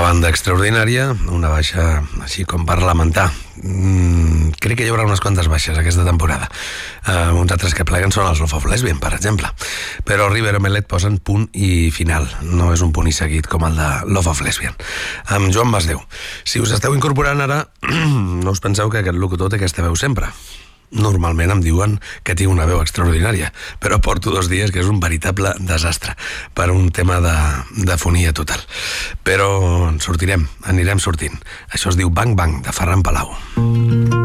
banda extraordinària, una baixa així com per lamentar. Crec que hi haurà unes quantes baixes aquesta temporada. Uns altres que pleguen són els Love of Lesbian, per exemple. Però River Omelette posen punt i final. No és un punt i seguit com el de Love of Lesbian. Amb Joan Masdeu. Si us esteu incorporant ara, no us penseu que aquest locutor té aquesta veu sempre. Normalment em diuen que tinc una veu extraordinària, però porto 2 dies que és un veritable desastre per un tema de fonia total. Però en sortirem, anirem sortint. Això es diu Bang Bang, de Ferran Palau.